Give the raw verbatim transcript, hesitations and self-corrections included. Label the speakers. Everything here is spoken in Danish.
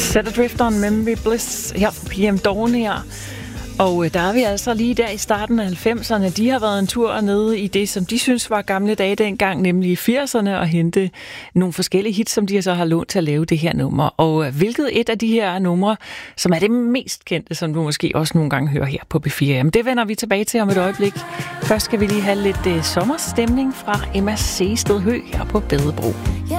Speaker 1: Set Adrift on Memory Bliss her fra P M Dawn her. Og der er vi altså lige der i starten af halvfemserne. De har været en tur nede i det, som de synes var gamle dage dengang, nemlig i firserne, og hente nogle forskellige hits, som de så har lånt til at lave det her nummer. Og hvilket et af de her numre, som er det mest kendte, som du måske også nogle gange hører her på B fire, jamen det vender vi tilbage til om et øjeblik. Først skal vi lige have lidt uh, sommerstemning fra Emma Sehested Høgh her på Bedebro.